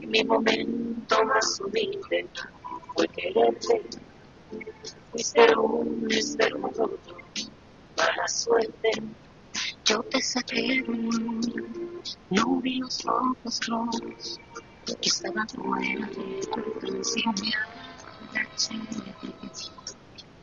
Mi momento más humilde fue quererte. Fuiste un espero roto, mala suerte. Yo te saqué de mí, no vi los ojos rojos que estaban fuera de tu canción. Me agaché